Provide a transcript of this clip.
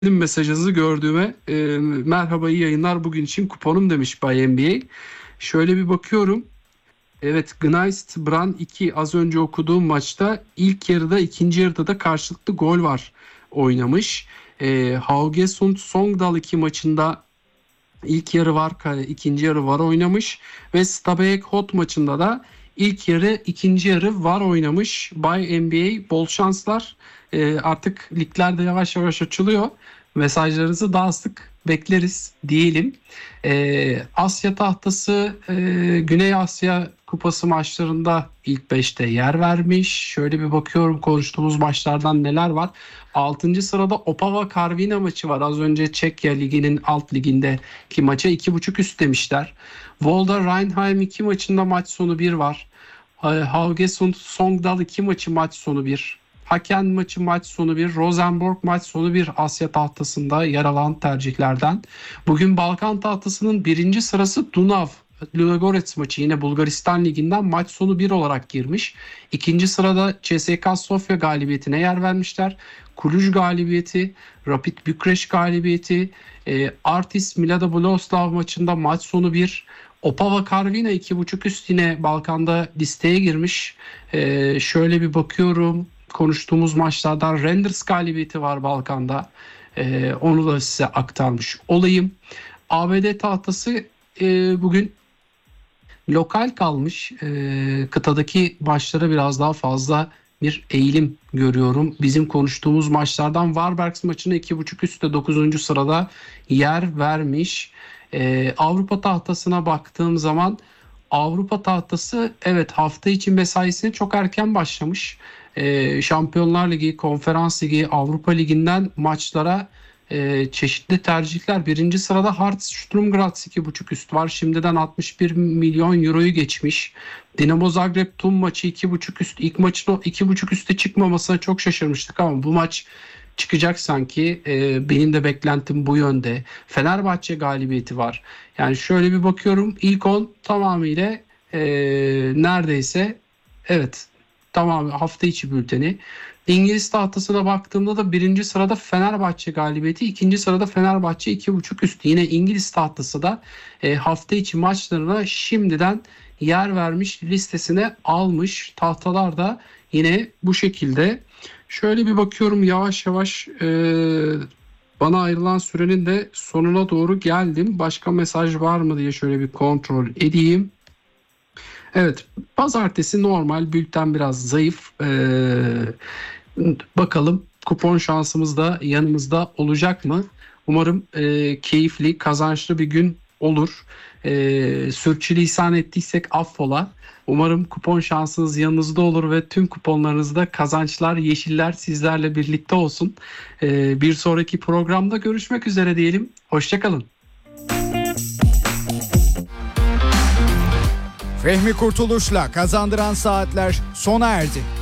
mesajınızı gördüğüme merhaba iyi yayınlar bugün için kuponum demiş Bay NBA. Şöyle bir bakıyorum. Evet, Gneist Bran 2 az önce okuduğum maçta ilk yarıda ikinci yarıda da karşılıklı gol var oynamış. Haugesund Sogndal 2 maçında ilk yarı var, ikinci yarı var oynamış ve Stabæk Hot maçında da ilk yarı, ikinci yarı var oynamış. Bay NBA bol şanslar. Artık ligler de yavaş yavaş açılıyor. Mesajlarınızı daha sık bekleriz diyelim. Asya tahtası, Güney Asya Kupası maçlarında ilk 5'te yer vermiş. Şöyle bir bakıyorum konuştuğumuz maçlardan neler var. 6. sırada Opava Karvina maçı var. Az önce Çekya Ligi'nin alt ligindeki maça 2.5 üst demişler. Volda Reinheim 2 maçında maç sonu 1 var. Haugesund Sogndal 2 maçı maç sonu 1. Haken maçı maç sonu 1. Rosenborg maç sonu 1 Asya tahtasında yer alan tercihlerden. Bugün Balkan tahtasının birinci sırası Dunav Ludogorets maçı yine Bulgaristan Ligi'nden maç sonu 1 olarak girmiş. İkinci sırada CSKA Sofya galibiyetine yer vermişler. Cluj galibiyeti, Rapid Bükreş galibiyeti, Artis Milada Boleslav maçında maç sonu 1. Opava Karvina 2.5 üst yine Balkan'da listeye girmiş. Şöyle bir bakıyorum. Konuştuğumuz maçlardan Renders galibiyeti var Balkan'da. Onu da size aktarmış olayım. ABD tahtası bugün lokal kalmış. Kıtadaki maçlara biraz daha fazla bir eğilim görüyorum. Bizim konuştuğumuz maçlardan Varbergs maçına 2.5 üstte 9. sırada yer vermiş. Avrupa tahtasına baktığım zaman Avrupa tahtası evet hafta içi mesaisine çok erken başlamış. Şampiyonlar Ligi, Konferans Ligi, Avrupa Ligi'nden maçlara çeşitli tercihler. Birinci sırada Hearts Sturm Graz 2.5 üst var. Şimdiden 61 milyon euroyu geçmiş. Dinamo Zagreb Tum maçı 2.5 üst. İlk maçın o 2.5 üste çıkmamasına çok şaşırmıştık ama bu maç çıkacak sanki. Benim de beklentim bu yönde. Fenerbahçe galibiyeti var. Yani şöyle bir bakıyorum. İlk 10 tamamıyla neredeyse evet tamam hafta içi bülteni. İngiliz tahtasına baktığımda da birinci sırada Fenerbahçe galibiyeti, ikinci sırada Fenerbahçe 2.5 üstü. Yine İngiliz tahtası da hafta içi maçlarına şimdiden yer vermiş, listesine almış. Tahtalar da yine bu şekilde. Şöyle bir bakıyorum yavaş yavaş bana ayrılan sürenin de sonuna doğru geldim. Başka mesaj var mı diye şöyle bir kontrol edeyim. Evet, pazartesi normal bülten biraz zayıf. Bakalım kupon şansımız da yanımızda olacak mı? Umarım keyifli, kazançlı bir gün olur. Sürçülisan ettiysek affola. Umarım kupon şansınız yanınızda olur ve tüm kuponlarınızda kazançlar, yeşiller sizlerle birlikte olsun. Bir sonraki programda görüşmek üzere diyelim. Hoşçakalın. Fehmi Kurtuluş'la Kazandıran Saatler sona erdi.